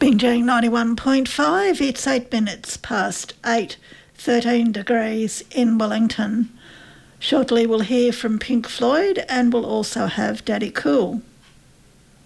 Bingeing 91.5, it's 8 minutes past 8, 13 degrees in Wellington. Shortly we'll hear from Pink Floyd and we'll also have Daddy Cool.